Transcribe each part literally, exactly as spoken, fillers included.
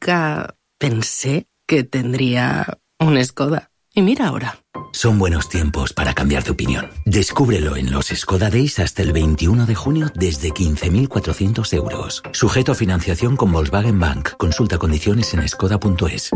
Nunca pensé que tendría un Skoda. Y mira ahora. Son buenos tiempos para cambiar de opinión. Descúbrelo en los Skoda Days hasta el veintiuno de junio desde quince mil cuatrocientos euros. Sujeto a financiación con Volkswagen Bank. Consulta condiciones en skoda punto es.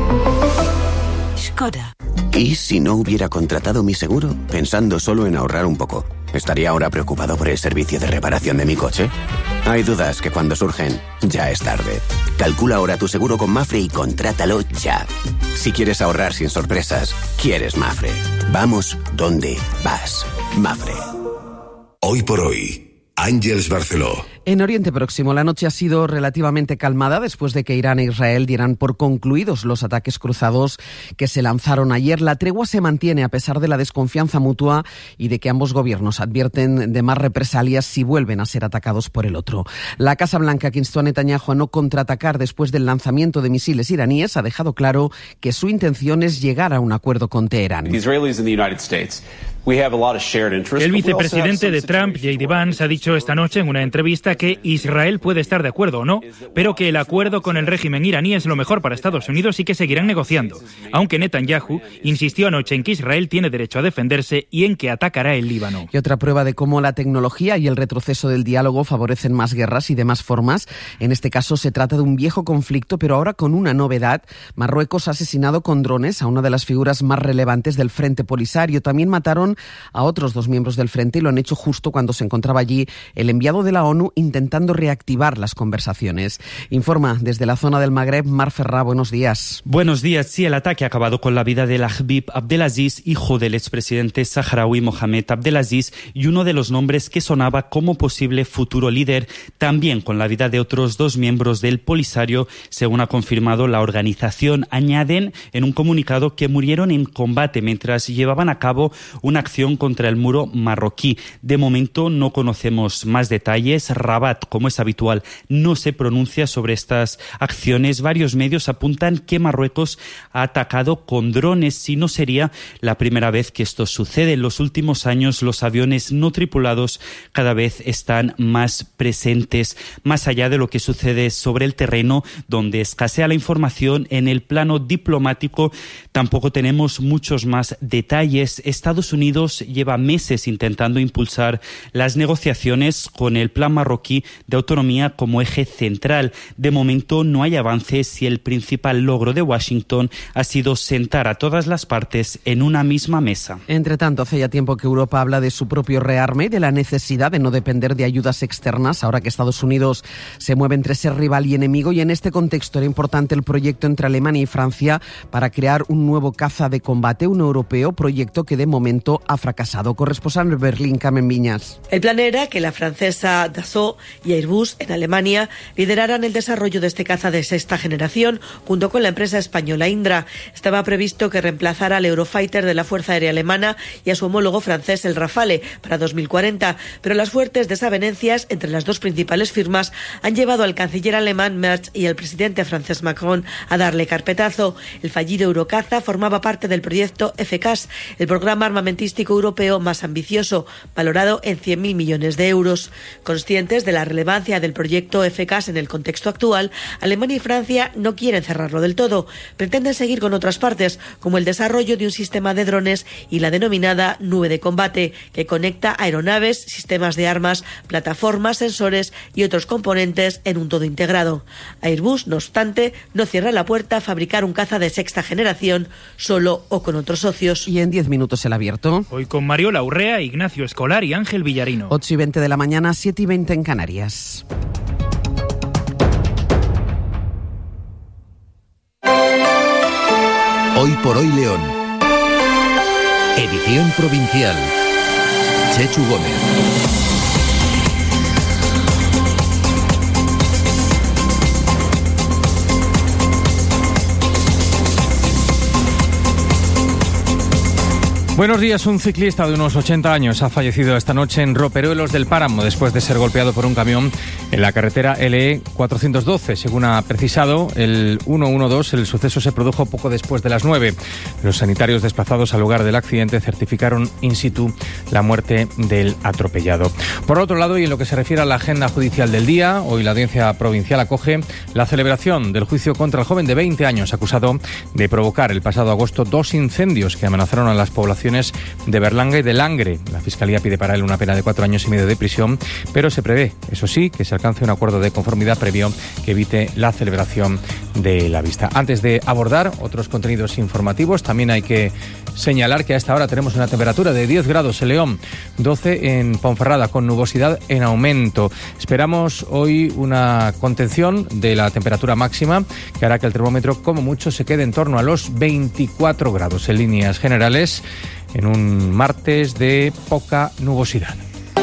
Skoda. ¿Y si no hubiera contratado mi seguro? Pensando solo en ahorrar un poco. ¿Estaría ahora preocupado por el servicio de reparación de mi coche? Hay dudas que cuando surgen, ya es tarde. Calcula ahora tu seguro con Mapfre y contrátalo ya. Si quieres ahorrar sin sorpresas, quieres Mapfre. Vamos donde vas. Mapfre. Hoy por hoy, Ángeles Barceló. En Oriente Próximo, la noche ha sido relativamente calmada después de que Irán e Israel dieran por concluidos los ataques cruzados que se lanzaron ayer. La tregua se mantiene a pesar de la desconfianza mutua y de que ambos gobiernos advierten de más represalias si vuelven a ser atacados por el otro. La Casa Blanca, que instó a Netanyahu a no contraatacar después del lanzamiento de misiles iraníes, ha dejado claro que su intención es llegar a un acuerdo con Teherán. El vicepresidente de Trump, J D Vance, ha dicho esta noche en una entrevista que Israel puede estar de acuerdo o no, pero que el acuerdo con el régimen iraní es lo mejor para Estados Unidos y que seguirán negociando, aunque Netanyahu insistió anoche en que Israel tiene derecho a defenderse y en que atacará el Líbano. Y otra prueba de cómo la tecnología y el retroceso del diálogo favorecen más guerras y de más formas. En este caso se trata de un viejo conflicto, pero ahora con una novedad. Marruecos ha asesinado con drones a una de las figuras más relevantes del Frente Polisario. También mataron a otros dos miembros del Frente y lo han hecho justo cuando se encontraba allí el enviado de la ONU intentando reactivar las conversaciones. Informa desde la zona del Magreb, Mar Ferrá, buenos días. Buenos días. Sí, el ataque ha acabado con la vida de Habib Abdelaziz, hijo del expresidente saharaui Mohamed Abdelaziz, y uno de los nombres que sonaba como posible futuro líder, también con la vida de otros dos miembros del Polisario, según ha confirmado la organización. Añaden en un comunicado que murieron en combate mientras llevaban a cabo una acción contra el muro marroquí. De momento no conocemos más detalles. Rabat, como es habitual, no se pronuncia sobre estas acciones. Varios medios apuntan que Marruecos ha atacado con drones, si no sería la primera vez que esto sucede. En los últimos años los aviones no tripulados cada vez están más presentes. Más allá de lo que sucede sobre el terreno, donde escasea la información, en el plano diplomático tampoco tenemos muchos más detalles. Estados Unidos lleva meses intentando impulsar las negociaciones con el plan marroquí de autonomía como eje central. De momento no hay avances y el principal logro de Washington ha sido sentar a todas las partes en una misma mesa. Entre tanto, hace ya tiempo que Europa habla de su propio rearme y de la necesidad de no depender de ayudas externas, ahora que Estados Unidos se mueve entre ser rival y enemigo, y en este contexto era importante el proyecto entre Alemania y Francia para crear un nuevo caza de combate, un europeo, proyecto que de momento ha fracasado. Corresponsal en Berlín, Carmen Viñas. El plan era que la francesa Dassault y Airbus en Alemania lideraran el desarrollo de este caza de sexta generación junto con la empresa española Indra. Estaba previsto que reemplazara al Eurofighter de la Fuerza Aérea Alemana y a su homólogo francés el Rafale para dos mil cuarenta, pero las fuertes desavenencias entre las dos principales firmas han llevado al canciller alemán Merz y al presidente francés Macron a darle carpetazo. El fallido Eurocaza formaba parte del proyecto F C A S, el programa armamentístico europeo más ambicioso, valorado en cien mil millones de euros. Conscientes de la relevancia del proyecto F C A S en el contexto actual, Alemania y Francia no quieren cerrarlo del todo. Pretenden seguir con otras partes, como el desarrollo de un sistema de drones y la denominada nube de combate, que conecta aeronaves, sistemas de armas, plataformas, sensores y otros componentes en un todo integrado. Airbus, no obstante, no cierra la puerta a fabricar un caza de sexta generación solo o con otros socios. Y en diez minutos el abierto. Hoy con Mariola Urrea, Ignacio Escolar y Ángel Villarino. ocho y veinte de la mañana, siete y veinte en Canarias. Hoy por hoy León. Edición provincial. Chechu Gómez. Buenos días. Un ciclista de unos ochenta años ha fallecido esta noche en Roperuelos del Páramo después de ser golpeado por un camión en la carretera L E cuatrocientos doce. Según ha precisado el ciento doce, el suceso se produjo poco después de las nueve. Los sanitarios desplazados al lugar del accidente certificaron in situ la muerte del atropellado. Por otro lado, y en lo que se refiere a la agenda judicial del día, hoy la Audiencia Provincial acoge la celebración del juicio contra el joven de veinte años acusado de provocar el pasado agosto dos incendios que amenazaron a las poblaciones de Berlanga y de Langre. La Fiscalía pide para él una pena de cuatro años y medio de prisión, pero se prevé, eso sí, que se alcance un acuerdo de conformidad previo que evite la celebración de la vista. Antes de abordar otros contenidos informativos, también hay que señalar que a esta hora tenemos una temperatura de diez grados en León, doce en Ponferrada, con nubosidad en aumento. Esperamos hoy una contención de la temperatura máxima que hará que el termómetro, como mucho, se quede en torno a los veinticuatro grados en líneas generales, en un martes de poca nubosidad.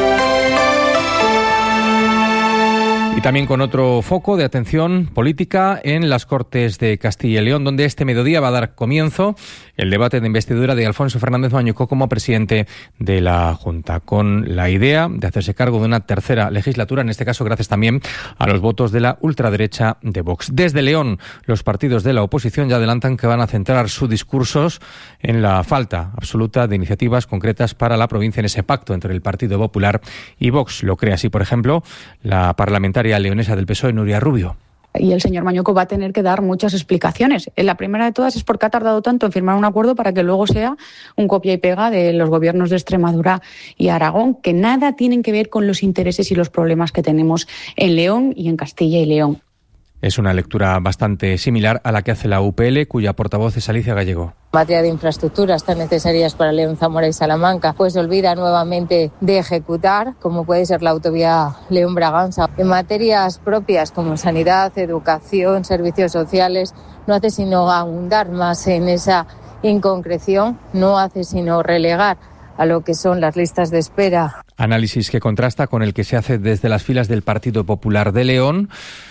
Y también con otro foco de atención política en las Cortes de Castilla y León, donde este mediodía va a dar comienzo el debate de investidura de Alfonso Fernández Mañueco como presidente de la Junta, con la idea de hacerse cargo de una tercera legislatura, en este caso gracias también a los votos de la ultraderecha de Vox. Desde León, los partidos de la oposición ya adelantan que van a centrar sus discursos en la falta absoluta de iniciativas concretas para la provincia en ese pacto entre el Partido Popular y Vox. Lo cree así, por ejemplo, la parlamentaria leonesa del P S O E, Nuria Rubio. Y el señor Mañueco va a tener que dar muchas explicaciones. La primera de todas es por qué ha tardado tanto en firmar un acuerdo para que luego sea un copia y pega de los gobiernos de Extremadura y Aragón, que nada tienen que ver con los intereses y los problemas que tenemos en León y en Castilla y León. Es una lectura bastante similar a la que hace la U P L, cuya portavoz es Alicia Gallego. En materia de infraestructuras tan necesarias para León, Zamora y Salamanca, pues se olvida nuevamente de ejecutar, como puede ser la autovía León-Braganza. En materias propias como sanidad, educación, servicios sociales, no hace sino ahondar más en esa inconcreción, no hace sino relegar a lo que son las listas de espera. Análisis que contrasta con el que se hace desde las filas del Partido Popular de León.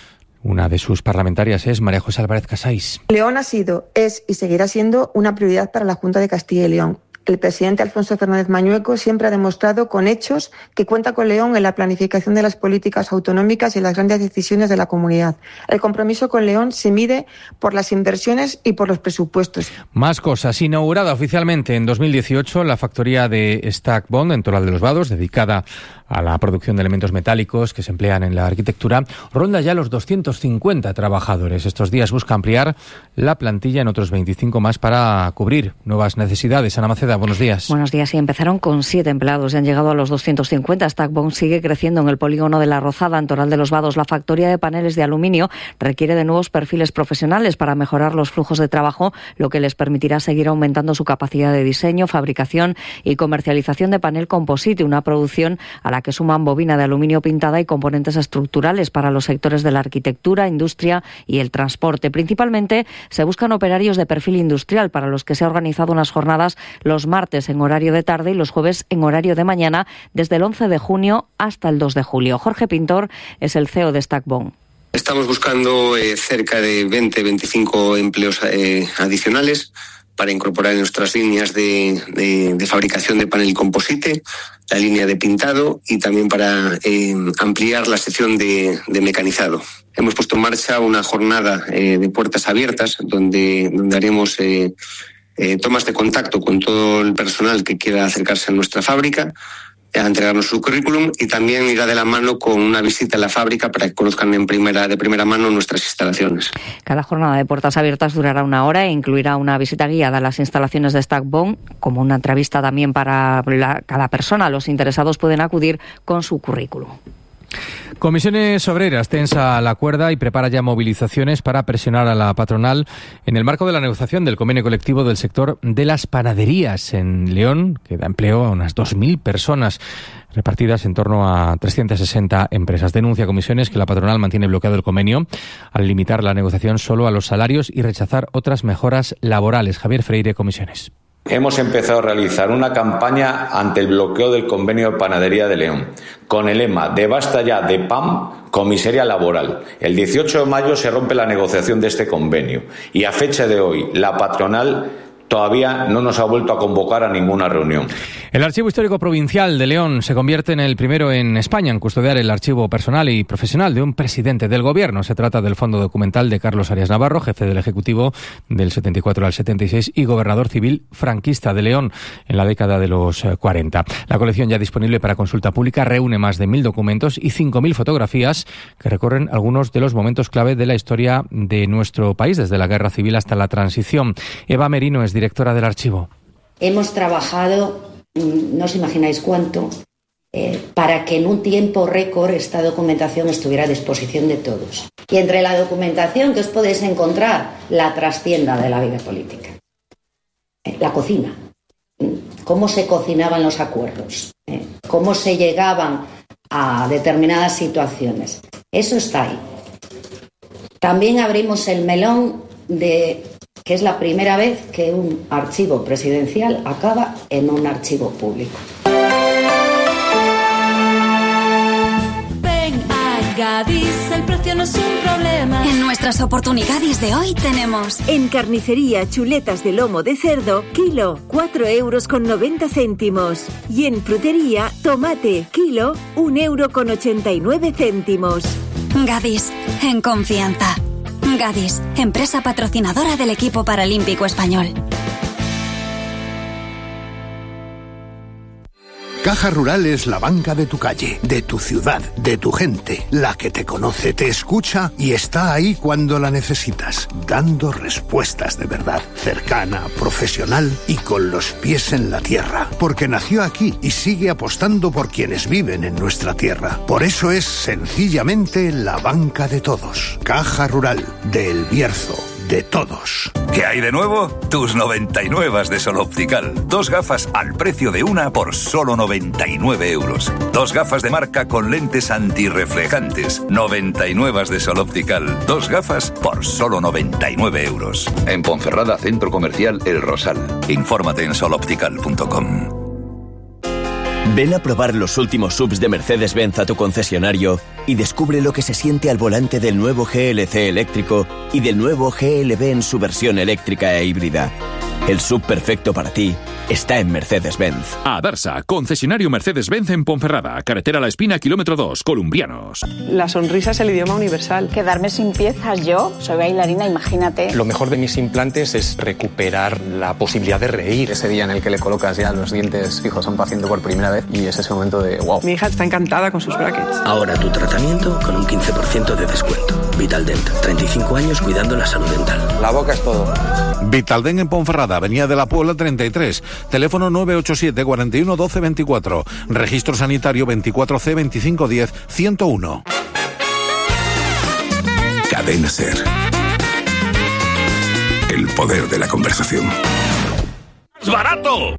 Una de sus parlamentarias es María José Álvarez Casais. León ha sido, es y seguirá siendo una prioridad para la Junta de Castilla y León. El presidente Alfonso Fernández Mañueco siempre ha demostrado con hechos que cuenta con León en la planificación de las políticas autonómicas y en las grandes decisiones de la comunidad. El compromiso con León se mide por las inversiones y por los presupuestos. Más cosas. Inaugurada oficialmente en dos mil dieciocho la factoría de Stack Bond en Toral de los Vados, dedicada a la producción de elementos metálicos que se emplean en la arquitectura, ronda ya los doscientos cincuenta trabajadores. Estos días busca ampliar la plantilla en otros veinticinco más para cubrir nuevas necesidades. Ana Maceda, buenos días. Buenos días. Y empezaron con siete empleados y han llegado a los doscientos cincuenta. Stack Bond sigue creciendo en el polígono de La Rozada, en Toral de los Vados. La factoría de paneles de aluminio requiere de nuevos perfiles profesionales para mejorar los flujos de trabajo, lo que les permitirá seguir aumentando su capacidad de diseño, fabricación y comercialización de panel composite, una producción a la que suman bobina de aluminio pintada y componentes estructurales para los sectores de la arquitectura, industria y el transporte. Principalmente se buscan operarios de perfil industrial, para los que se ha organizado unas jornadas los martes en horario de tarde y los jueves en horario de mañana, desde el once de junio hasta el dos de julio. Jorge Pintor es el C E O de Stack Bond. Estamos buscando eh, cerca de veinte a veinticinco empleos eh, adicionales para incorporar en nuestras líneas de, de, de fabricación de panel composite, la línea de pintado y también para eh, ampliar la sección de, de mecanizado. Hemos puesto en marcha una jornada eh, de puertas abiertas donde, donde haremos eh, eh, tomas de contacto con todo el personal que quiera acercarse a nuestra fábrica, a entregarnos su currículum, y también irá de la mano con una visita a la fábrica para que conozcan en primera, de primera mano nuestras instalaciones. Cada jornada de puertas abiertas durará una hora e incluirá una visita guiada a las instalaciones de Stack Bond, como una entrevista también para la, cada persona. Los interesados pueden acudir con su currículum. Comisiones Obreras tensa la cuerda y prepara ya movilizaciones para presionar a la patronal en el marco de la negociación del convenio colectivo del sector de las panaderías en León, que da empleo a unas dos mil personas repartidas en torno a trescientas sesenta empresas. Denuncia Comisiones que la patronal mantiene bloqueado el convenio al limitar la negociación solo a los salarios y rechazar otras mejoras laborales. Javier Freire, Comisiones. Hemos empezado a realizar una campaña ante el bloqueo del convenio de panadería de León, con el lema de basta ya de P A M con miseria laboral. El dieciocho de mayo se rompe la negociación de este convenio y a fecha de hoy la patronal todavía no nos ha vuelto a convocar a ninguna reunión. El Archivo Histórico Provincial de León se convierte en el primero en España en custodiar el archivo personal y profesional de un presidente del gobierno. Se trata del fondo documental de Carlos Arias Navarro, jefe del Ejecutivo del setenta y cuatro al setenta y seis y gobernador civil franquista de León en la década de los cuarenta. La colección, ya disponible para consulta pública, reúne más de mil documentos y cinco mil fotografías que recorren algunos de los momentos clave de la historia de nuestro país, desde la Guerra Civil hasta la Transición. Eva Merino es directora del archivo. Hemos trabajado, no os imagináis cuánto, eh, para que en un tiempo récord esta documentación estuviera a disposición de todos. Y entre la documentación que os podéis encontrar, la trastienda de la vida política, eh, la cocina, cómo se cocinaban los acuerdos, eh, cómo se llegaban a determinadas situaciones. Eso está ahí. También abrimos el melón de que es la primera vez que un archivo presidencial acaba en un archivo público. Ven a Gadis, el precio no es un problema. En nuestras oportunidades de hoy tenemos: en carnicería, chuletas de lomo de cerdo, kilo, cuatro euros con noventa céntimos. Y en frutería, tomate, kilo, un euro con ochenta y nueve céntimos. Gadis, en confianza. Gadis, empresa patrocinadora del equipo paralímpico español. Caja Rural es la banca de tu calle, de tu ciudad, de tu gente, la que te conoce, te escucha y está ahí cuando la necesitas, dando respuestas de verdad, cercana, profesional y con los pies en la tierra, porque nació aquí y sigue apostando por quienes viven en nuestra tierra. Por eso es sencillamente la banca de todos. Caja Rural, de El Bierzo, de todos. ¿Qué hay de nuevo? Tus noventa y nueve de Sol Optical. Dos gafas al precio de una por solo noventa y nueve euros. Dos gafas de marca con lentes antirreflejantes. noventa y nueve de Sol Optical. Dos gafas por solo noventa y nueve euros. En Ponferrada, Centro Comercial El Rosal. Infórmate en sol optical punto com. Ven a probar los últimos S U Vs de Mercedes-Benz a tu concesionario y descubre lo que se siente al volante del nuevo G L C eléctrico y del nuevo G L B en su versión eléctrica e híbrida. El S U V perfecto para ti está en Mercedes-Benz. Adarsa, concesionario Mercedes-Benz en Ponferrada, carretera La Espina, kilómetro dos, Columbianos. La sonrisa es el idioma universal. Quedarme sin piezas yo, soy bailarina, imagínate. Lo mejor de mis implantes es recuperar la posibilidad de reír. Ese día en el que le colocas ya los dientes fijos a un paciente por primera vez y es ese momento de wow. Mi hija está encantada con sus brackets. Ahora tu tratamiento con un quince por ciento de descuento. Vitaldent, treinta y cinco años cuidando la salud dental. La boca es todo. Vitaldent en Ponferrada, Avenida de la Puebla treinta y tres, teléfono nueve ocho siete, cuarenta y uno, doce veinticuatro, registro sanitario veinticuatro C veinticinco diez, ciento uno. Cadena SER. El poder de la conversación. ¡Es barato!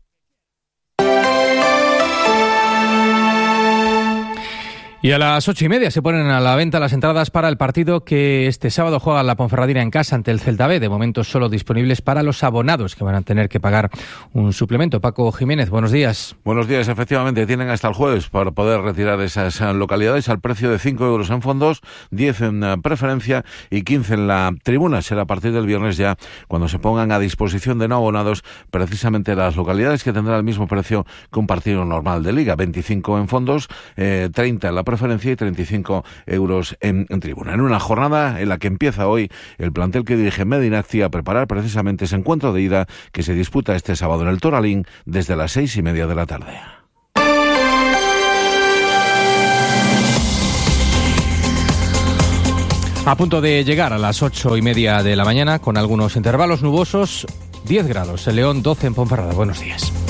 Y a las ocho y media se ponen a la venta las entradas para el partido que este sábado juega la Ponferradina en casa ante el Celta B. De momento solo disponibles para los abonados, que van a tener que pagar un suplemento. Paco Jiménez, buenos días. Buenos días, efectivamente. Tienen hasta el jueves para poder retirar esas localidades al precio de cinco euros en fondos, diez en preferencia y quince en la tribuna. Será a partir del viernes ya cuando se pongan a disposición de no abonados precisamente las localidades, que tendrán el mismo precio que un partido normal de liga. veinticinco en fondos, eh, treinta en la preferencia y treinta y cinco euros en, en tribuna. En una jornada en la que empieza hoy el plantel que dirige Medinacti a preparar precisamente ese encuentro de ida que se disputa este sábado en el Toralín desde las seis y media de la tarde. A punto de llegar a las ocho y media de la mañana con algunos intervalos nubosos, diez grados en León, doce en Ponferrada. Buenos días.